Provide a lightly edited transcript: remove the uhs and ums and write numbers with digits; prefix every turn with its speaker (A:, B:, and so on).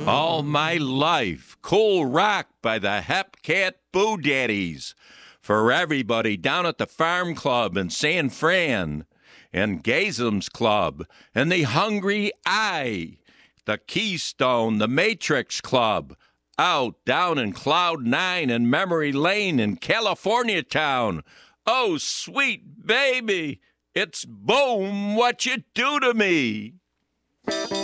A: All my life, Cool Rock by the Hepcat Boo Daddies. For everybody down at the Farm Club in San Fran, and Gazum's Club, and the Hungry Eye, the Keystone, the Matrix Club, out down in Cloud 9 and Memory Lane in California Town. Oh, sweet baby, it's boom what you do to me.